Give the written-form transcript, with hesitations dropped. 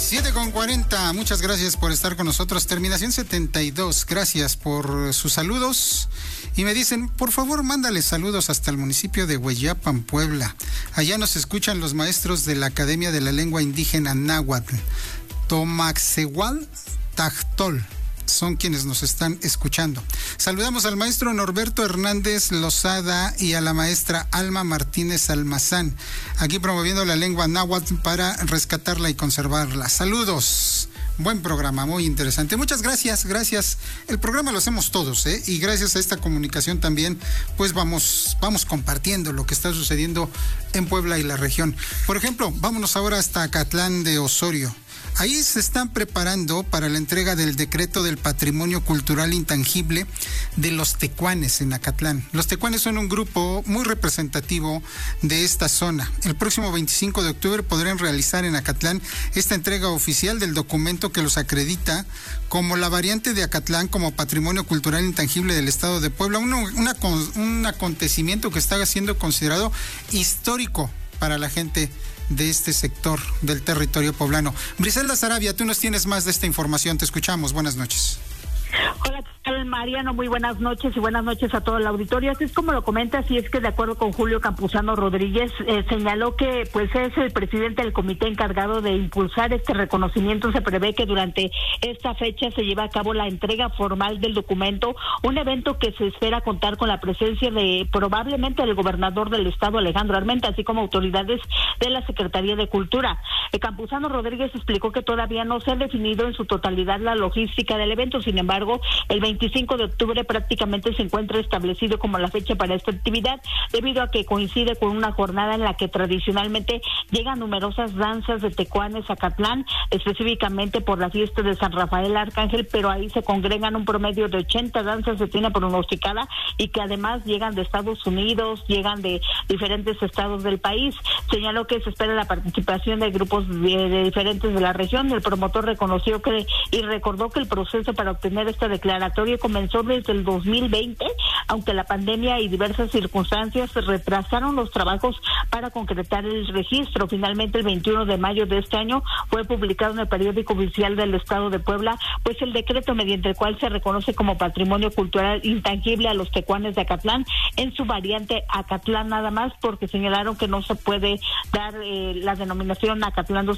7:40, muchas gracias por estar con nosotros. Terminación 72, gracias por sus saludos. Y me dicen, por favor, mándale saludos hasta el municipio de Hueyapan, Puebla. Allá nos escuchan los maestros de la Academia de la Lengua Indígena Náhuatl, Tomaxehual Tactol. Son quienes nos están escuchando. Saludamos al maestro Norberto Hernández Lozada y a la maestra Alma Martínez Almazán, aquí promoviendo la lengua náhuatl para rescatarla y conservarla. Saludos. Buen programa, muy interesante. Muchas gracias, gracias. El programa lo hacemos todos, y gracias a esta comunicación también, pues vamos compartiendo lo que está sucediendo en Puebla y la región. Por ejemplo, vámonos ahora hasta Acatlán de Osorio. Ahí se están preparando para la entrega del decreto del patrimonio cultural intangible de los tecuanes en Acatlán. Los tecuanes son un grupo muy representativo de esta zona. El próximo 25 de octubre podrán realizar en Acatlán esta entrega oficial del documento que los acredita como la variante de Acatlán como patrimonio cultural intangible del estado de Puebla. Un acontecimiento que está siendo considerado histórico para la gente de este sector del territorio poblano. Briselda Sarabia, tú nos tienes más de esta información. Te escuchamos. Buenas noches. Hola, ¿qué tal, Mariano? Muy buenas noches y buenas noches a todo el auditorio. Así es como lo comentas, y es que de acuerdo con Julio Campuzano Rodríguez, señaló que pues es el presidente del comité encargado de impulsar este reconocimiento. Se prevé que durante esta fecha se lleve a cabo la entrega formal del documento, un evento que se espera contar con la presencia de probablemente el gobernador del estado, Alejandro Armenta, así como autoridades de la Secretaría de Cultura. Campuzano Rodríguez explicó que todavía no se ha definido en su totalidad la logística del evento. Sin embargo, el 25 de octubre prácticamente se encuentra establecido como la fecha para esta actividad, debido a que coincide con una jornada en la que tradicionalmente llegan numerosas danzas de tecuanes a Acatlán, específicamente por la fiesta de San Rafael Arcángel, pero ahí se congregan un promedio de 80 danzas, se tiene pronosticada, y que además llegan de Estados Unidos, llegan de diferentes estados del país. Señaló que se espera la participación de grupos de diferentes de la región. El promotor reconoció y recordó que el proceso para obtener este declaratorio comenzó desde el 2020, aunque la pandemia y diversas circunstancias retrasaron los trabajos para concretar el registro. Finalmente, el 21 de mayo de este año fue publicado en el periódico oficial del estado de Puebla, pues el decreto mediante el cual se reconoce como patrimonio cultural intangible a los tecuanes de Acatlán en su variante Acatlán nada más, porque señalaron que no se puede dar la denominación Acatlán